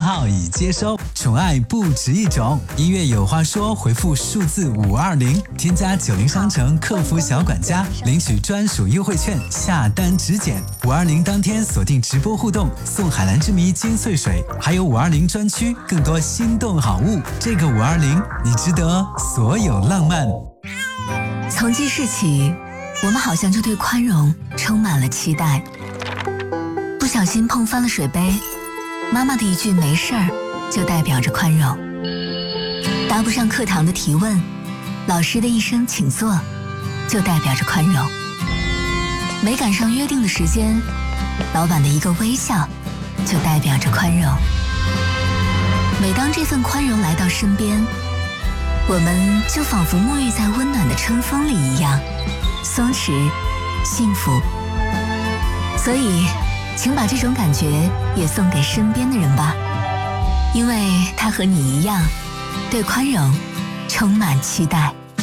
号已接收，宠爱不止一种。音乐有话说，回复数字520，添加90商城客服小管家，领取专属优惠券，下单直减。520当天锁定直播互动，送海蓝之谜金穗水，还有520专区更多心动好物。这个520，你值得所有浪漫。 从记事起，我们好像就对宽容充满了期待。不小心碰翻了水杯，妈妈的一句没事儿就代表着宽容。答不上课堂的提问，老师的一声请坐就代表着宽容。没赶上约定的时间，老板的一个微笑就代表着宽容。每当这份宽容来到身边，我们就仿佛沐浴在温暖的春风里一样，松弛幸福。所以请把这种感觉也送给身边的人吧，因为他和你一样，对宽容充满期待。